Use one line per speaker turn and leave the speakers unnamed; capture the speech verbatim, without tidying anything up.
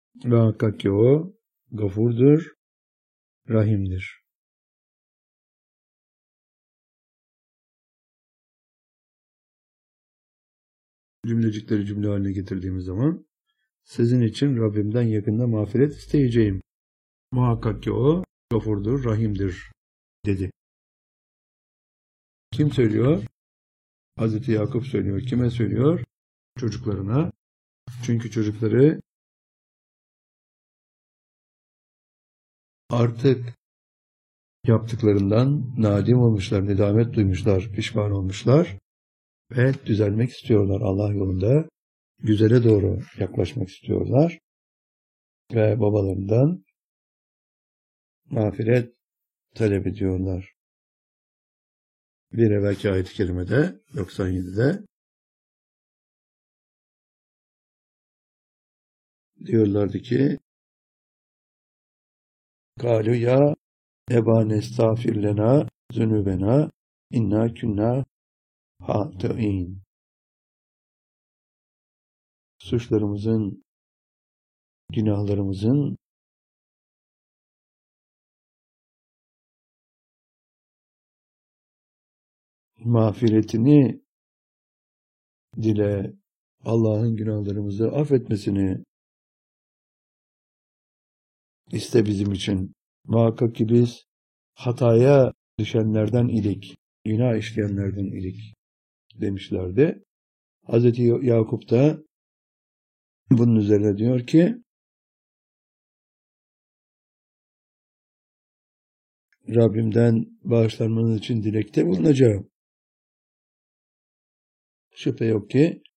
Ve hakikat ki o gafurdur, rahimdir. Cümlecikleri cümle haline getirdiğimiz zaman sizin için Rabbimden yakında mağfiret isteyeceğim. Muhakkak ki o gafurdur, rahimdir dedi. Kim söylüyor? Hazreti Yakup söylüyor. Kime söylüyor? Çocuklarına. Çünkü çocukları artık yaptıklarından nadim olmuşlar, nedamet duymuşlar, pişman olmuşlar ve düzelmek istiyorlar Allah yolunda. Güzele doğru yaklaşmak istiyorlar ve babalarından mağfiret talep ediyorlar. Bir evvelki ayet-i kerimede doksan yedide diyorlardı ki Kâlu ya ebâne estağfir lena zünübena inna künnâ hâteîn. Suçlarımızın, günahlarımızın mağfiretini dile, Allah'ın günahlarımızı affetmesini iste bizim için. Muhakkak ki biz hataya düşenlerden idik, günah işleyenlerden idik demişlerdi. Hazreti Yakup da bunun üzerine diyor ki Rabbimden bağışlanmanız için dilekte bulunacağım. Şüphe yok ki